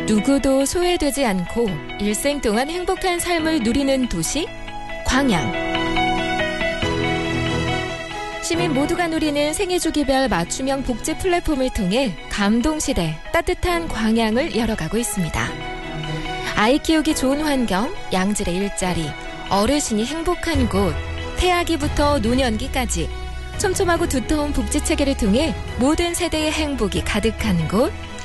누구도 소외되지 않고 일생 동안 행복한 삶을 누리는 도시 광양. 시민 모두가 누리는 생애주기별 맞춤형 복지 플랫폼을 통해 감동시대 따뜻한 광양을 열어가고 있습니다. 아이 키우기 좋은 환경, 양질의 일자리, 어르신이 행복한 곳, 태아기부터 노년기까지 촘촘하고 두터운 복지체계를 통해 모든 세대의 행복이 가득한 곳